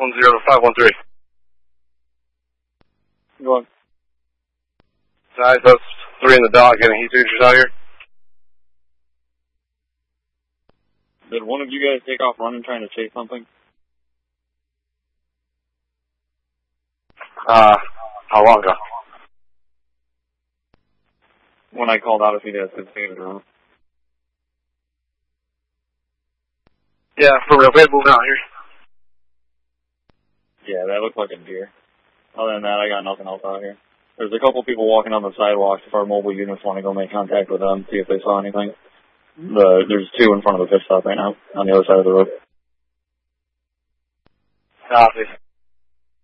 513. Go on. Nice, that's 3 in the dock. Any heat signatures out here? Did one of you guys take off running trying to chase something? How long ago? When I called out, if you guys could see it or not. Yeah, for real. We had moving out here. Yeah, that looked like a deer. Other than that, I got nothing else out here. There's a couple people walking on the sidewalks. If our mobile units want to go make contact with them, see if they saw anything. There's 2 in front of the pit stop right now on the other side of the road. Copy.